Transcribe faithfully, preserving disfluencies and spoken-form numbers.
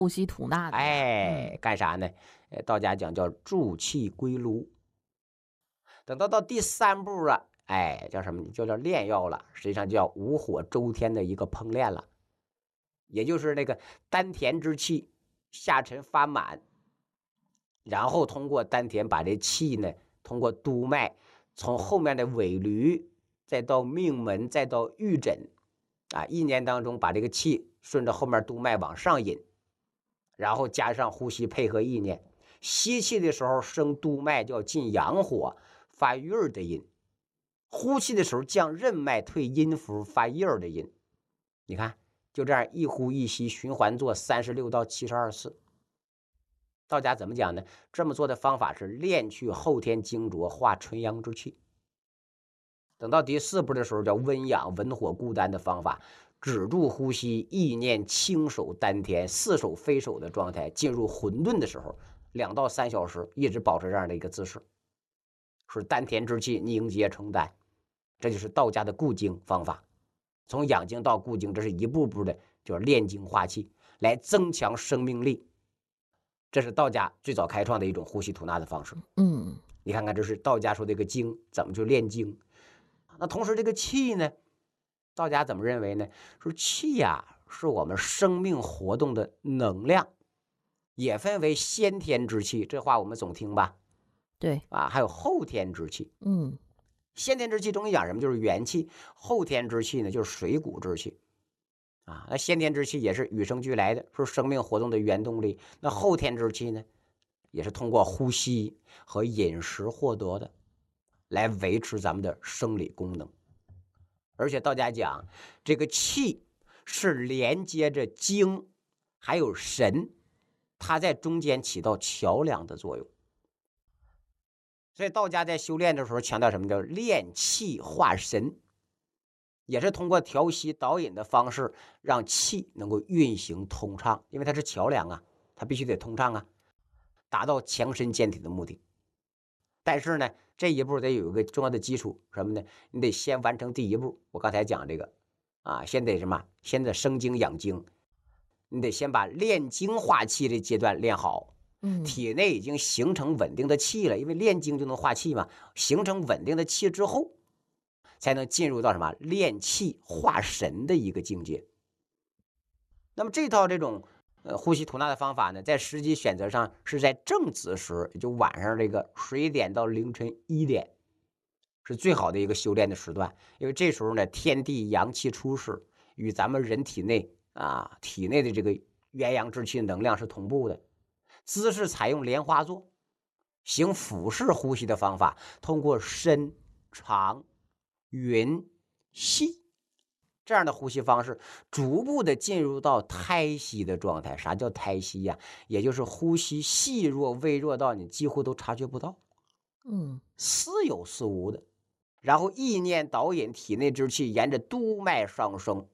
呼吸吐纳的呀。 哎， 嗯干啥呢？呃，道家讲叫助气归炉。等到到第三步啊，哎，叫什么？就叫炼药了，实际上就叫五火周天的一个烹炼了，也就是那个丹田之气下沉发满，然后通过丹田把这气呢，通过督脉从后面的尾闾，再到命门，再到玉枕，啊，意念当中把这个气顺着后面督脉往上引，然后加上呼吸配合意念，吸气的时候升督脉叫进阳火，发玉儿的音；呼气的时候降任脉退阴符，发叶儿的音。你看，就这样一呼一吸循环做三十六到七十二次。道家怎么讲呢？这么做的方法是炼去后天精浊，化纯阳之气。等到第四步的时候，叫温养文火固丹的方法，止住呼吸，意念轻手丹田，似手非手的状态，进入混沌的时候，两到三小时一直保持这样的一个姿势，使丹田之气凝结成丹。这就是道家的固精方法。从养精到固精，这是一步步的，就是炼精化气，来增强生命力。这是道家最早开创的一种呼吸吐纳的方式。 嗯， 你看看，这是道家说这个精怎么就炼精。那同时这个气呢，道家怎么认为呢？说气呀、啊、是我们生命活动的能量，也分为先天之气，这话我们总听吧？ 对啊，还有后天之气。 嗯， 先天之气中医讲什么？就是元气。后天之气呢，就是水谷之气。啊，那先天之气也是与生俱来的，是生命活动的原动力。那后天之气呢，也是通过呼吸和饮食获得的，来维持咱们的生理功能。而且道家讲，这个气是连接着精还有神，它在中间起到桥梁的作用。所以道家在修炼的时候强调什么？叫炼气化神，也是通过调息导引的方式，让气能够运行通畅，因为它是桥梁啊，它必须得通畅啊，达到强身健体的目的。但是呢，这一步得有一个重要的基础，什么呢？你得先完成第一步。我刚才讲这个啊，先得什么？先得生精养精，你得先把炼精化气的阶段练好。 嗯， 体内已经形成稳定的气了，因为炼精就能化气嘛。形成稳定的气之后，才能进入到什么炼气化神的一个境界。那么这套这种呃呼吸吐纳的方法呢，在时机选择上是在正子时，也就晚上这个十一点到凌晨一点，是最好的一个修炼的时段。因为这时候呢，天地阳气出世，与咱们人体内啊体内的这个元阳之气能量是同步的。姿势采用莲花座，行腹式呼吸的方法，通过深长匀细这样的呼吸方式，逐步的进入到胎息的状态。啥叫胎息呀、啊？也就是呼吸细弱微弱到你几乎都察觉不到， 嗯， 似有似无的。然后意念导引体内之气，沿着督脉上升，